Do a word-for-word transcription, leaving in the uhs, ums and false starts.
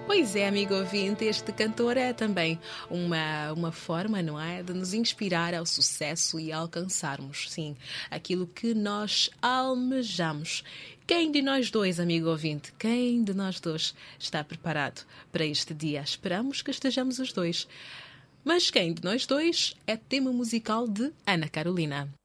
Pois é, amigo ouvinte, este cantor é também uma, uma forma, não é, de nos inspirar ao sucesso e alcançarmos, sim, aquilo que nós almejamos. Quem de nós dois, amigo ouvinte, quem de nós dois está preparado para este dia? Esperamos que estejamos os dois. Mas quem de nós dois é tema musical de Ana Carolina.